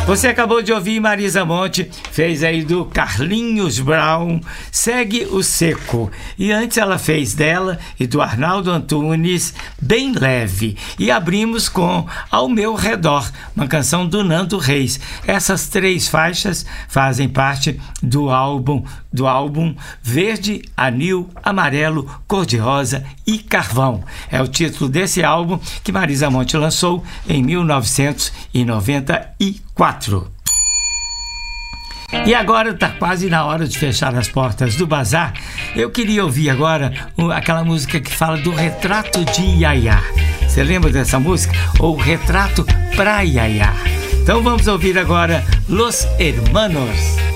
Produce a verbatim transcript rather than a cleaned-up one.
Você acabou de ouvir Marisa Monte, fez aí do Carlinhos Brown, Segue o Seco. E antes ela fez dela e do Arnaldo Antunes, Bem Leve. E abrimos com Ao Meu Redor, uma canção do Nando Reis. Essas três faixas fazem parte do álbum, do álbum Verde, Anil, Amarelo, Cor-de-Rosa e Carvão. É o título desse álbum que Marisa Monte lançou em mil novecentos e noventa e quatro. E agora está quase na hora de fechar as portas do bazar. Eu queria ouvir agora aquela música que fala do retrato de Iaiá. Você lembra dessa música? Ou Retrato pra Iaiá. Então vamos ouvir agora Los Hermanos.